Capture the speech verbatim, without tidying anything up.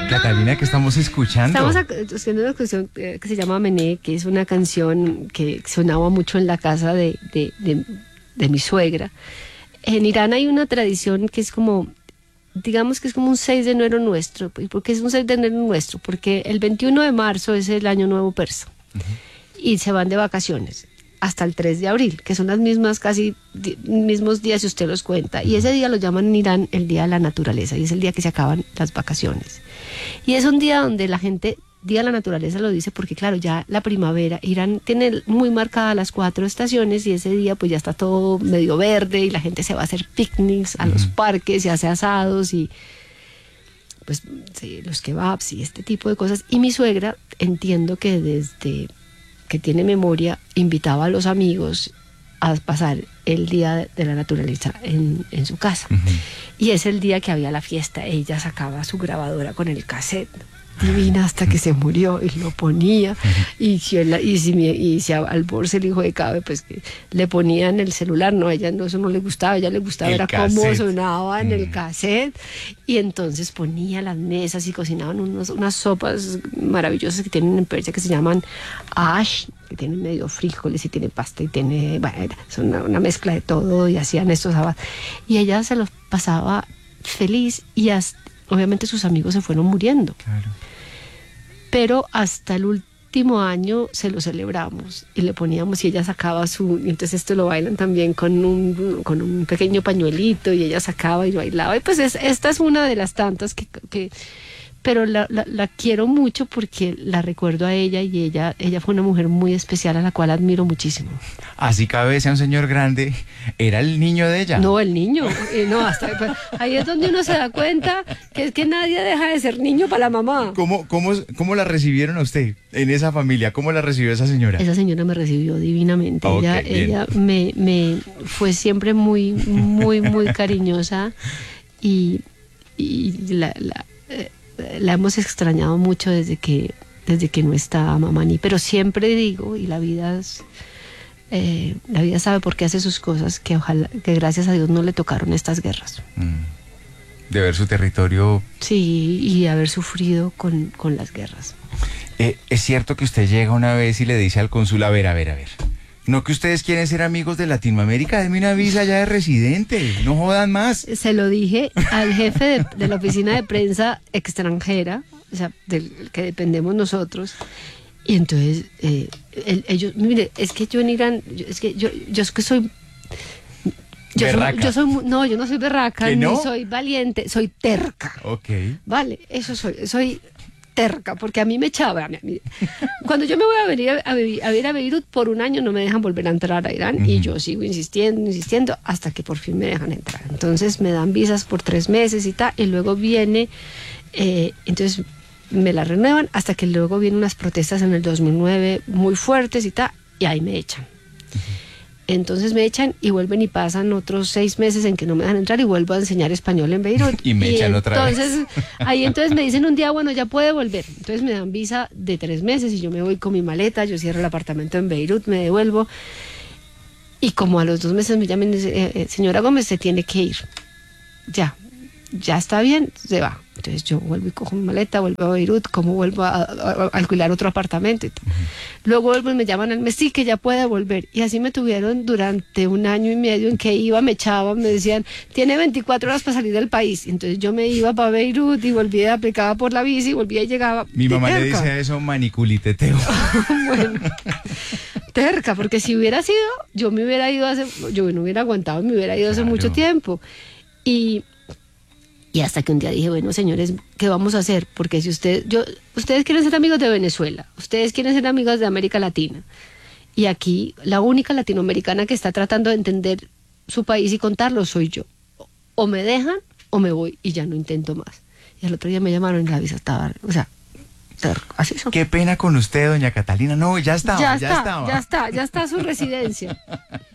Catalina, ¿qué estamos escuchando? Estamos haciendo una canción que se llama Mené, que es una canción que sonaba mucho en la casa de, de, de, de mi suegra. En Irán hay una tradición que es como, digamos que es como un seis de enero nuestro. ¿Por qué es un seis de enero nuestro? Porque el veintiuno de marzo es el año nuevo persa. Uh-huh. Y se van de vacaciones hasta el tres de abril, que son las mismas, casi di- mismos días si usted los cuenta. Y ese día lo llaman en Irán el Día de la Naturaleza, y es el día que se acaban las vacaciones. Y es un día donde la gente, Día de la Naturaleza lo dice porque claro, ya la primavera, Irán tiene muy marcadas las cuatro estaciones y ese día pues ya está todo medio verde y la gente se va a hacer picnics a uh-huh. los parques y hace asados y pues sí, los kebabs y este tipo de cosas. Y mi suegra, entiendo que desde que tiene memoria, invitaba a los amigos a pasar el Día de la Naturaleza en, en su casa. Uh-huh. Y es el día que había la fiesta. Ella sacaba su grabadora con el cassette divina hasta que se murió y lo ponía. Uh-huh. Y si, él, y si, mi, y si al Borse, el hijo de Cabe, pues que le ponían el celular, no, a ella no, eso no le gustaba, a ella le gustaba el era cassette. Cómo sonaba en uh-huh. el cassette. Y entonces ponía las mesas y cocinaban unos, unas sopas maravillosas que tienen en Persia que se llaman ash, que tienen medio frijoles y tiene pasta y tiene, bueno, son una, una mezcla de todo y hacían estos sábados. Y ella se los pasaba feliz y hasta, obviamente sus amigos se fueron muriendo. Claro. Pero hasta el último año se lo celebramos y le poníamos y ella sacaba su, y entonces esto lo bailan también con un, con un pequeño pañuelito y ella sacaba y bailaba. Y pues es, esta es una de las tantas que... que pero la, la, la quiero mucho porque la recuerdo a ella y ella ella fue una mujer muy especial a la cual admiro muchísimo. Así Cabe, sea un señor grande, ¿era el niño de ella? No, el niño, eh, no, hasta, pues, ahí es donde uno se da cuenta que es que nadie deja de ser niño para la mamá. ¿Cómo, cómo, cómo la recibieron a usted en esa familia? ¿Cómo la recibió esa señora? Esa señora me recibió divinamente. Okay, ella bien. ella me, me fue siempre muy, muy, muy cariñosa y, y la... la eh, la hemos extrañado mucho desde que desde que no está Mamani, pero siempre digo, y la vida es, eh, la vida sabe por qué hace sus cosas, que ojalá, que gracias a Dios no le tocaron estas guerras. Mm. De ver su territorio. Sí, y haber sufrido con, con las guerras. Eh, es cierto que usted llega una vez y le dice al cónsul, a ver, a ver, a ver, no que ustedes quieren ser amigos de Latinoamérica, denme una visa ya de residente, no jodan más. Se lo dije al jefe de, de la oficina de prensa extranjera, o sea, del que dependemos nosotros, y entonces eh, el, ellos, mire, es que yo en Irán, yo, es que yo, yo es que soy... Yo soy, yo soy, no, yo no soy berraca, ni no? soy valiente, soy terca. Ok. Vale, eso soy, soy... terca, porque a mí me echaban. Cuando yo me voy a venir a, a, a ver a Beirut por un año no me dejan volver a entrar a Irán uh-huh. y yo sigo insistiendo, insistiendo hasta que por fin me dejan entrar. Entonces me dan visas por tres meses y tal, y luego viene, eh, entonces me la renuevan hasta que luego vienen unas protestas en el dos mil nueve muy fuertes y tal, y ahí me echan. Uh-huh. Entonces me echan y vuelven y pasan otros seis meses en que no me dejan entrar y vuelvo a enseñar español en Beirut. Y me echan y otra entonces, vez. Ahí entonces me dicen un día, bueno, ya puede volver. Entonces me dan visa de tres meses y yo me voy con mi maleta, yo cierro el apartamento en Beirut, me devuelvo. Y como a los dos meses me llaman y dicen, eh, eh, señora Gómez, se tiene que ir. Ya, ya está bien, se va. Entonces yo vuelvo y cojo mi maleta, vuelvo a Beirut, como vuelvo a, a, a alquilar otro apartamento. Y uh-huh. Luego vuelvo y me llaman al mes, sí, que ya puede volver. Y así me tuvieron durante un año y medio en que iba, me echaban, me decían, tiene veinticuatro horas para salir del país. Entonces yo me iba para Beirut y volvía, aplicaba por la visa y volvía y llegaba. Mi mamá terca. Le dice a eso maniculiteteo. Bueno, terca, porque si hubiera sido, yo me hubiera ido hace, yo no hubiera aguantado, me hubiera ido hace claro. mucho tiempo. Y... Y hasta que un día dije, bueno, señores, ¿qué vamos a hacer? Porque si usted, yo, ustedes quieren ser amigos de Venezuela, ustedes quieren ser amigos de América Latina, y aquí la única latinoamericana que está tratando de entender su país y contarlo soy yo. O me dejan o me voy y ya no intento más. Y al otro día me llamaron y la visa estaba, o sea, así son. Qué pena con usted, doña Catalina. No, ya estaba, ya, ya está, estaba. Ya está, ya está su residencia.